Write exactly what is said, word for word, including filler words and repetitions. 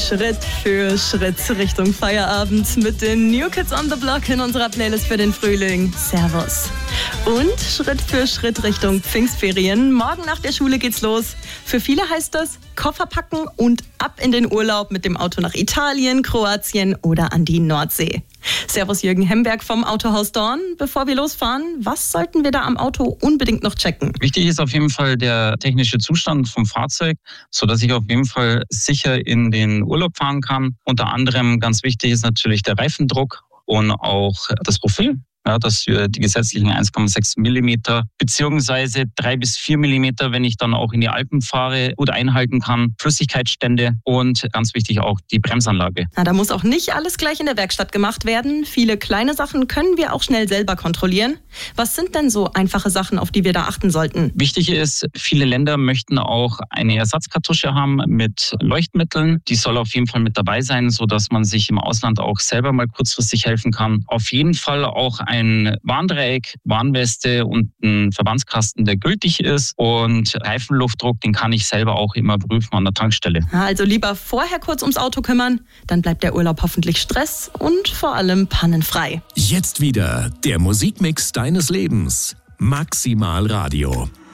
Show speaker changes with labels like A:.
A: Schritt für Schritt Richtung Feierabend mit den New Kids on the Block in unserer Playlist für den Frühling. Servus. Und Schritt für Schritt Richtung Pfingstferien. Morgen nach der Schule geht's los. Für viele heißt das Koffer packen und ab in den Urlaub mit dem Auto nach Italien, Kroatien oder an die Nordsee. Servus Jürgen Hemberg vom Autohaus Dorn. Bevor wir losfahren, was sollten wir da am Auto unbedingt noch checken?
B: Wichtig ist auf jeden Fall der technische Zustand vom Fahrzeug, sodass ich auf jeden Fall sicher in den Urlaub fahren kann. Unter anderem ganz wichtig ist natürlich der Reifendruck und auch das Profil. Ja, dass wir die gesetzlichen eins Komma sechs Millimeter beziehungsweise drei bis vier Millimeter, wenn ich dann auch in die Alpen fahre, gut einhalten kann. Flüssigkeitsstände und ganz wichtig auch die Bremsanlage.
A: Na, da muss auch nicht alles gleich in der Werkstatt gemacht werden. Viele kleine Sachen können wir auch schnell selber kontrollieren. Was sind denn so einfache Sachen, auf die wir da achten sollten?
B: Wichtig ist, viele Länder möchten auch eine Ersatzkartusche haben mit Leuchtmitteln. Die soll auf jeden Fall mit dabei sein, sodass man sich im Ausland auch selber mal kurzfristig helfen kann. Auf jeden Fall auch ein ein Warndreieck, Warnweste und ein Verbandskasten, der gültig ist. Und Reifenluftdruck, den kann ich selber auch immer prüfen an der Tankstelle.
A: Also lieber vorher kurz ums Auto kümmern, dann bleibt der Urlaub hoffentlich stress- und vor allem pannenfrei.
C: Jetzt wieder der Musikmix deines Lebens. Maximal Radio.